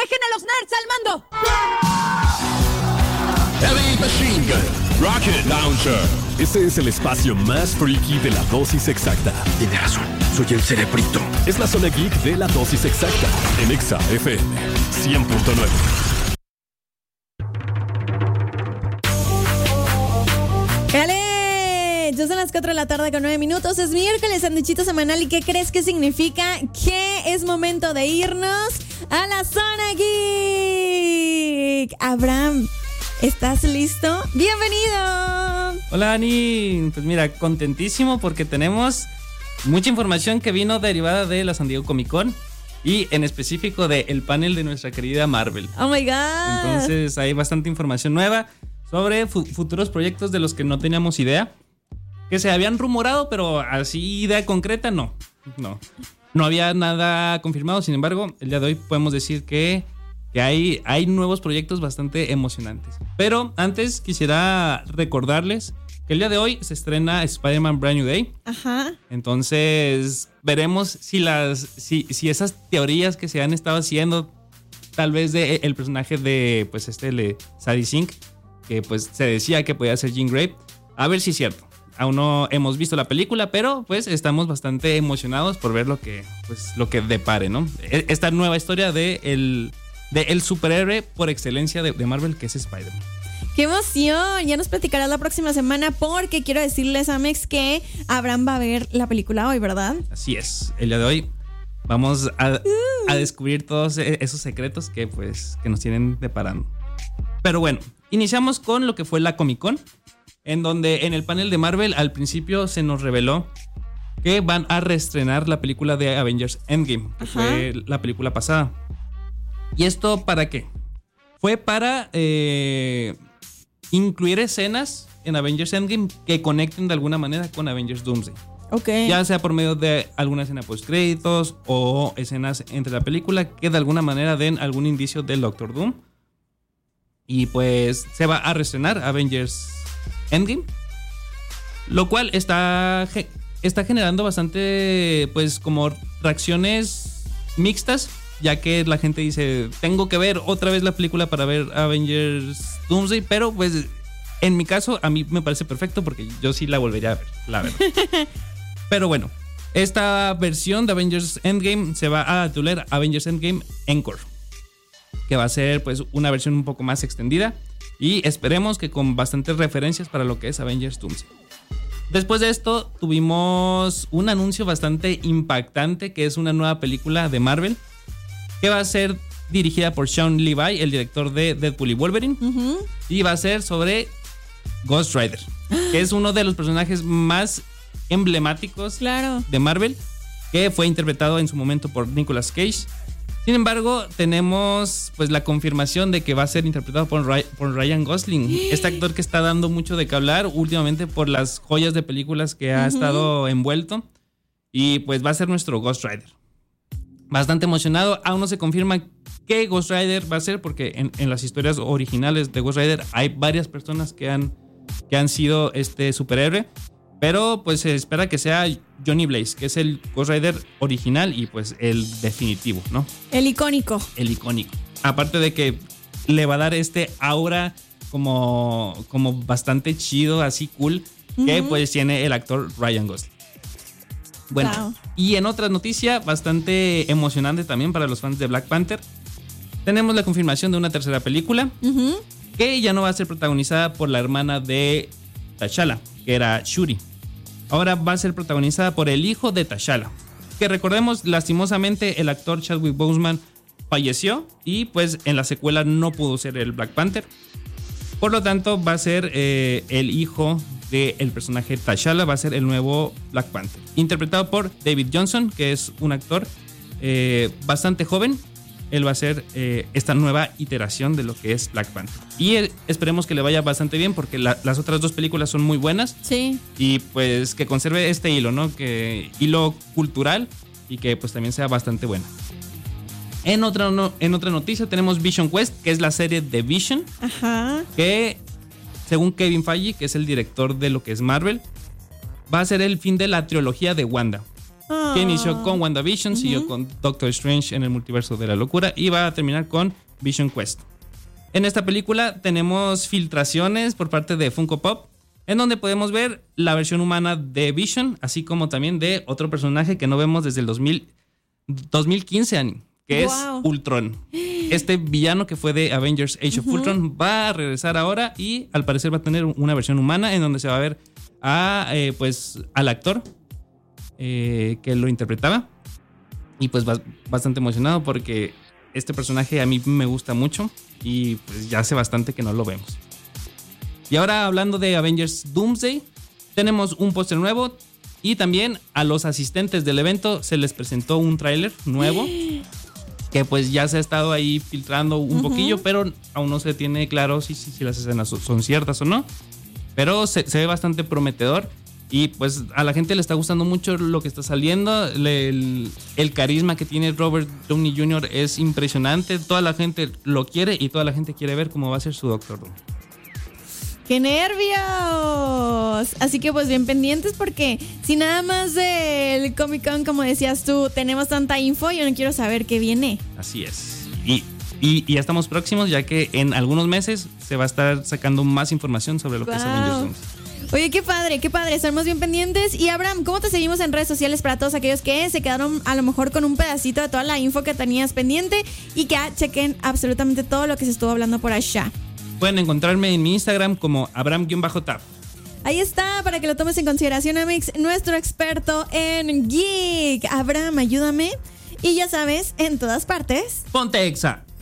¡Dejen a los nerds al mando! Heavy Machine Gun Rocket Launcher. Este es el espacio más freaky de la dosis exacta. Tiene razón, soy el cerebrito. Es la zona geek de la dosis exacta en Exa FM 100.9. Ya son las 4 de la tarde con 9 minutos. Es miércoles, sanduchito semanal. ¿Y qué crees que significa? Que es momento de irnos a la zona geek. Abraham, ¿estás listo? ¡Bienvenido! Hola, Ani. Pues mira, contentísimo porque tenemos mucha información que vino derivada de la San Diego Comic Con y en específico del panel de nuestra querida Marvel. ¡Oh, my God! Entonces hay bastante información nueva sobre futuros proyectos de los que no teníamos idea, que se habían rumorado, pero así idea concreta no había nada confirmado. Sin embargo, el día de hoy podemos decir que hay nuevos proyectos bastante emocionantes. Pero antes quisiera recordarles que el día de hoy se estrena Spider-Man Brand New Day. Ajá. Entonces veremos si esas teorías que se han estado haciendo, tal vez de el personaje de pues Sadie Sink, que pues se decía que podía ser Jean Grey, a ver si es cierto. Aún no hemos visto la película, pero pues estamos bastante emocionados por ver lo que depare, ¿no? Esta nueva historia de el superhéroe por excelencia de Marvel, que es Spider-Man. ¡Qué emoción! Ya nos platicarás la próxima semana, porque quiero decirles, Amex, que Abraham va a ver la película hoy, ¿verdad? Así es. El día de hoy vamos a descubrir todos esos secretos que nos tienen deparando. Pero bueno, iniciamos con lo que fue la Comic Con, en donde en el panel de Marvel al principio se nos reveló que van a reestrenar la película de Avengers Endgame, que fue la película pasada. ¿Y esto para qué? Fue para incluir escenas en Avengers Endgame que conecten de alguna manera con Avengers Doomsday. Okay. Ya sea por medio de alguna escena post créditos o escenas entre la película que de alguna manera den algún indicio del Doctor Doom. Y pues se va a reestrenar Avengers Endgame, lo cual está generando bastante pues como reacciones mixtas, ya que la gente dice, tengo que ver otra vez la película para ver Avengers Doomsday, pero pues en mi caso a mí me parece perfecto porque yo sí la volvería a ver, la verdad. Pero bueno, esta versión de Avengers Endgame se va a titular Avengers Endgame Encore, que va a ser pues una versión un poco más extendida y esperemos que con bastantes referencias para lo que es Avengers Doomsday. Después de esto tuvimos un anuncio bastante impactante, que es una nueva película de Marvel que va a ser dirigida por Shawn Levy, el director de Deadpool y Wolverine. Y va a ser sobre Ghost Rider, que es uno de los personajes más emblemáticos de Marvel, que fue interpretado en su momento por Nicolas Cage. Sin embargo, tenemos pues la confirmación de que va a ser interpretado por Ryan Gosling, este actor que está dando mucho de qué hablar últimamente por las joyas de películas que ha estado envuelto, y pues va a ser nuestro Ghost Rider. Bastante emocionado. Aún no se confirma qué Ghost Rider va a ser, porque en las historias originales de Ghost Rider hay varias personas que han sido este superhéroe. Pero pues se espera que sea Johnny Blaze, que es el Ghost Rider original y pues el definitivo, ¿no? El icónico. El icónico. Aparte de que le va a dar este aura como bastante chido, así cool, que pues tiene el actor Ryan Gosling. Bueno, y en otra noticia bastante emocionante también para los fans de Black Panther, tenemos la confirmación de una tercera película, que ya no va a ser protagonizada por la hermana de T'Challa, que era Shuri. Ahora va a ser protagonizada por el hijo de T'Challa, que recordemos, lastimosamente el actor Chadwick Boseman falleció y pues en la secuela no pudo ser el Black Panther. Por lo tanto va a ser el hijo del personaje T'Challa, va a ser el nuevo Black Panther, interpretado por David Johnson, que es un actor bastante joven. Él va a ser esta nueva iteración de lo que es Black Panther. Y esperemos que le vaya bastante bien, porque las otras dos películas son muy buenas. Sí. Y pues que conserve este hilo, ¿no? Hilo cultural, y que pues también sea bastante buena. En otra noticia tenemos Vision Quest, que es la serie de Vision. Que según Kevin Feige, que es el director de lo que es Marvel, va a ser el fin de la trilogía de Wanda. que inició con WandaVision, siguió con Doctor Strange en el multiverso de la locura y va a terminar con Vision Quest. En esta película tenemos filtraciones por parte de Funko Pop, en donde podemos ver la versión humana de Vision, así como también de otro personaje que no vemos desde el 2015, que es Ultron. Este villano que fue de Avengers Age of Ultron va a regresar ahora y al parecer va a tener una versión humana en donde se va a ver al actor que lo interpretaba. Y pues bastante emocionado porque este personaje a mí me gusta mucho y pues ya hace bastante que no lo vemos. Y ahora hablando de Avengers Doomsday, tenemos un póster nuevo y también a los asistentes del evento se les presentó un tráiler nuevo que pues ya se ha estado ahí filtrando un poquillo, pero aún no se tiene claro si las escenas son ciertas o no. Pero se ve bastante prometedor y pues a la gente le está gustando mucho lo que está saliendo. El carisma que tiene Robert Downey Jr. es impresionante. Toda la gente lo quiere y toda la gente quiere ver cómo va a ser su Doctor Doom. ¡Qué nervios! Así que pues bien pendientes porque si nada más del Comic Con, como decías tú, tenemos tanta info, yo no quiero saber qué viene. Así es. Y ya estamos próximos, ya que en algunos meses se va a estar sacando más información sobre lo que es Avengers Doomsday. Oye, qué padre, estamos bien pendientes. Y Abraham, ¿cómo te seguimos en redes sociales para todos aquellos que se quedaron a lo mejor con un pedacito de toda la info que tenías pendiente y que chequen absolutamente todo lo que se estuvo hablando por allá? Pueden encontrarme en mi Instagram como Abraham-Tab. Ahí está, para que lo tomes en consideración, Amix, nuestro experto en geek. Abraham, ayúdame. Y ya sabes, en todas partes, ponte Exa.